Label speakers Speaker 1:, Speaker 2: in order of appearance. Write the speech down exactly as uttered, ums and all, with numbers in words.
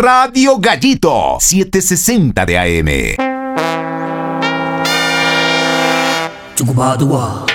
Speaker 1: Radio Gallito, setecientos sesenta de A M.
Speaker 2: Chucubatua.